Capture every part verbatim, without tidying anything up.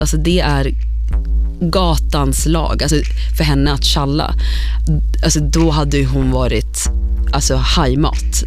Alltså det är gatans lag. Alltså för henne att tjalla, alltså då hade ju hon varit alltså hajmat.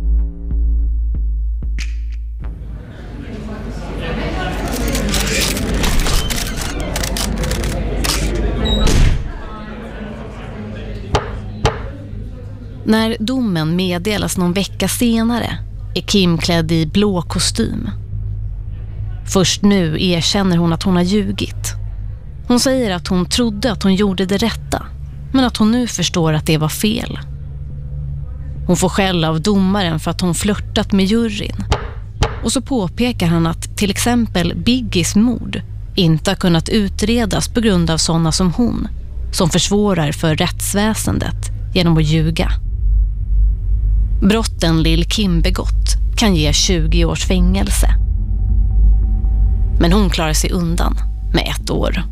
När domen meddelas någon vecka senare är Kim klädd i blå kostym. Först nu erkänner hon att hon har ljugit. Hon säger att hon trodde att hon gjorde det rätta, men att hon nu förstår att det var fel. Hon får skäll av domaren för att hon flörtat med juryn. Och så påpekar han att till exempel Biggies mord inte har kunnat utredas på grund av sådana som hon, som försvårar för rättsväsendet genom att ljuga. Brotten Lil Kim begått kan ge tjugo års fängelse. Men hon klarar sig undan med ett år.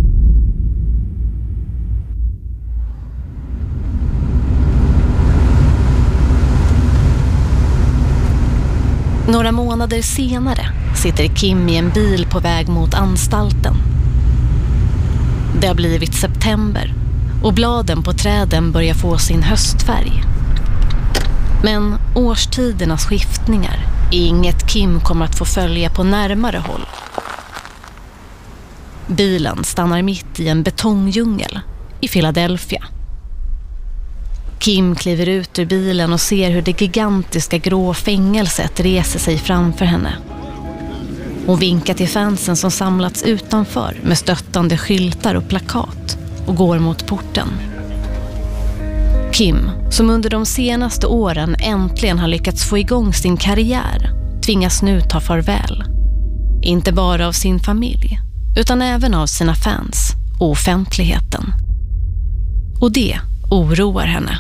Några månader senare sitter Kim i en bil på väg mot anstalten. Det har blivit september och bladen på träden börjar få sin höstfärg. Men årstidernas skiftningar är inget Kim kommer att få följa på närmare håll. Bilen stannar mitt i en betongdjungel i Philadelphia. Kim kliver ut ur bilen och ser hur det gigantiska grå fängelset reser sig framför henne. Hon vinkar till fansen som samlats utanför med stöttande skyltar och plakat och går mot porten. Kim, som under de senaste åren äntligen har lyckats få igång sin karriär, tvingas nu ta farväl. Inte bara av sin familj, utan även av sina fans och offentligheten. Och det oroar henne.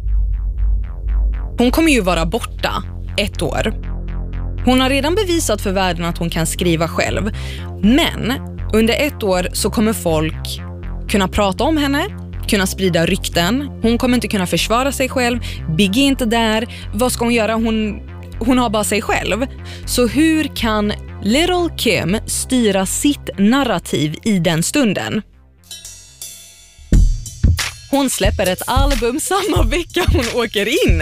Hon kommer ju vara borta ett år. Hon har redan bevisat för världen att hon kan skriva själv. Men under ett år så kommer folk kunna prata om henne, kunna sprida rykten. Hon kommer inte kunna försvara sig själv. Biggie är inte där. Vad ska hon göra? Hon, hon har bara sig själv. Så hur kan Little Kim styra sitt narrativ i den stunden? Hon släpper ett album samma vecka hon åker in.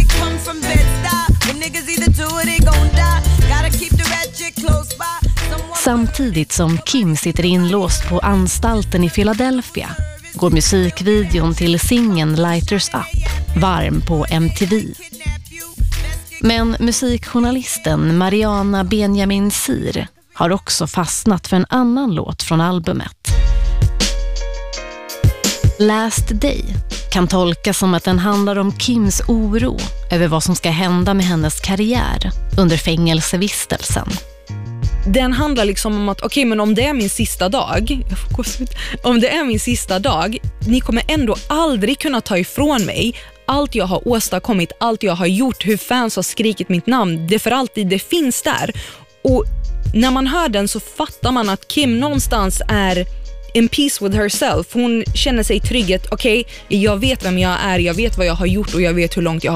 Samtidigt som Kim sitter inlåst på anstalten i Philadelphia går musikvideon till singeln Lighters Up varm på M T V. Men musikjournalisten Mariana Benjamin Sir har också fastnat för en annan låt från albumet. Last Day kan tolkas som att den handlar om Kims oro över vad som ska hända med hennes karriär under fängelsevistelsen. Den handlar liksom om att okej, okay, men om det är min sista dag, jag får gå ut. Om det är min sista dag, ni kommer ändå aldrig kunna ta ifrån mig allt jag har åstadkommit, allt jag har gjort, hur fans har skrikit mitt namn, det för alltid, det finns där. Och när man hör den så fattar man att Kim någonstans är in peace with herself. Hon känner sig trygghet. Okej, okay, jag vet vem jag är, jag vet vad jag har gjort och jag vet hur långt jag har